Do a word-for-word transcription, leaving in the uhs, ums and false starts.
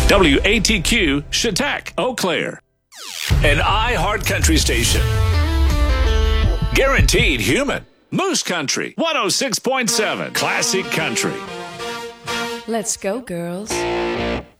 W A T Q, Chautauqua, Eau Claire. An iHeart Country station. Guaranteed human. Moose Country, one oh six point seven. Classic Country. Let's go, girls.